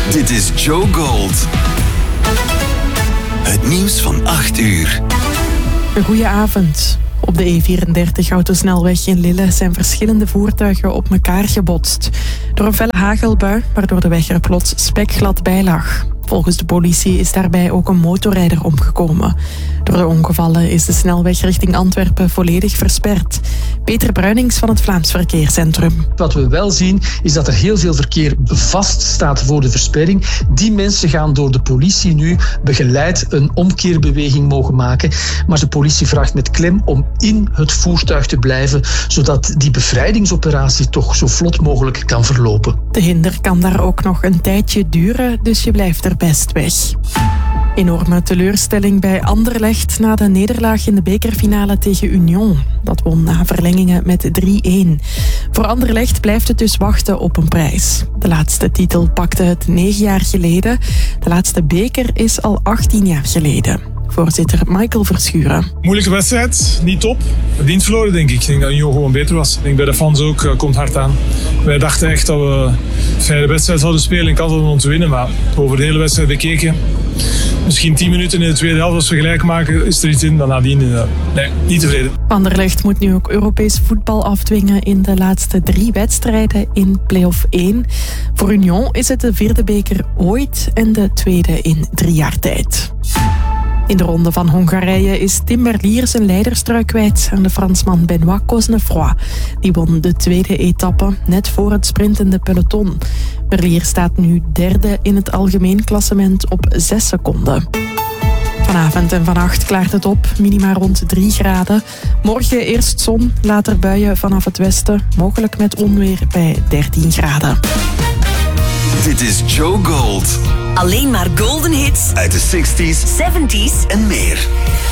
Dit is Joe Gold. Het nieuws van 8 uur. Een goeie avond. Op de E34 autosnelweg in Lille zijn verschillende voertuigen op elkaar gebotst. Door een felle hagelbui, waardoor de weg er plots spekglad bij lag. Volgens de politie is daarbij ook een motorrijder omgekomen. Door de ongevallen is de snelweg richting Antwerpen volledig versperd. Peter Bruinings van het Vlaams Verkeerscentrum. Wat we wel zien is dat er heel veel verkeer vaststaat voor de versperring. Die mensen gaan door de politie nu begeleid een omkeerbeweging mogen maken. Maar de politie vraagt met klem om in het voertuig te blijven, zodat die bevrijdingsoperatie toch zo vlot mogelijk kan verlopen. De hinder kan daar ook nog een tijdje duren, dus je blijft er best weg. Enorme teleurstelling bij Anderlecht na de nederlaag in de bekerfinale tegen Union. Dat won na verlengingen met 3-1. Voor Anderlecht blijft het dus wachten op een prijs. De laatste titel pakte het 9 jaar geleden. De laatste beker is al 18 jaar geleden. Voorzitter Michael Verschuren. Moeilijke wedstrijd, niet top. Verdiend verloren, denk ik. Ik denk dat Union gewoon beter was. Ik denk bij de fans ook, komt hard aan. Wij dachten echt dat we een fijne wedstrijd zouden spelen en kans hadden om te winnen. Maar over de hele wedstrijd bekeken, misschien 10 minuten in de tweede helft als we gelijk maken, is er iets in. Dan nadien, nee, niet tevreden. Anderlecht moet nu ook Europees voetbal afdwingen in de laatste 3 wedstrijden in play-off 1. Voor Union is het de 4e beker ooit en de 2e in 3 jaar tijd. In de ronde van Hongarije is Tim Merlier zijn leiderstrui kwijt aan de Fransman Benoît Cosnefroy. Die won de 2e etappe, net voor het sprintende peloton. Merlier staat nu 3e in het algemeen klassement op 6 seconden. Vanavond en vannacht klaart het op, minima rond 3 graden. Morgen eerst zon, later buien vanaf het westen, mogelijk met onweer bij 13 graden. Dit is Joe Gold. Alleen maar golden hits Uit de 60s, 70s en meer.